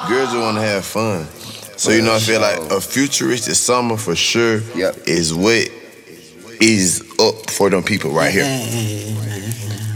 girls just want to have fun. So, you know, I feel like a futuristic summer for sure is what is up for them people right here.